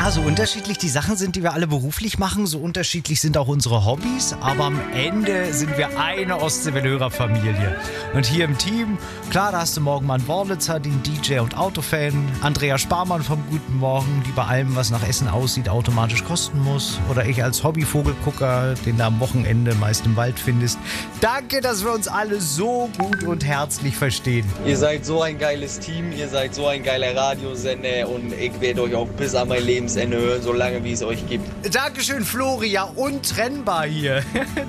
Ja, so unterschiedlich die Sachen sind, die wir alle beruflich machen, so unterschiedlich sind auch unsere Hobbys, aber am Ende sind wir eine Ostseewelle-Hörerfamilie. Und hier im Team, klar, da hast du Morgenmann Worlitzer, den DJ und Autofan, Andrea Sparmann vom Guten Morgen, die bei allem, was nach Essen aussieht, automatisch kosten muss. Oder ich als Hobbyvogelgucker, den du am Wochenende meist im Wald findest. Danke, dass wir uns alle so gut und herzlich verstehen. Ihr seid so ein geiles Team, ihr seid so ein geiler Radiosender und ich werde euch auch bis an mein Lebensende hören, solange wie es euch gibt. Dankeschön, Floria, untrennbar hier.